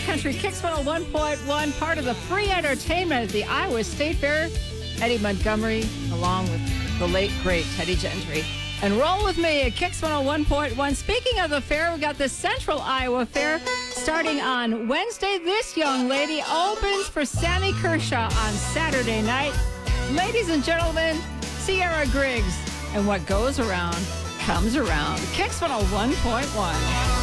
Country, Kicks 101.1, part of the free entertainment at the Iowa State Fair. Eddie Montgomery, along with the late, great Teddy Gentry. And roll with me at Kicks 101.1. Speaking of the fair, we got the Central Iowa Fair starting on Wednesday. This young lady opens for Sammy Kershaw on Saturday night. Ladies and gentlemen, Sierra Griggs. And what goes around comes around. Kicks 101.1.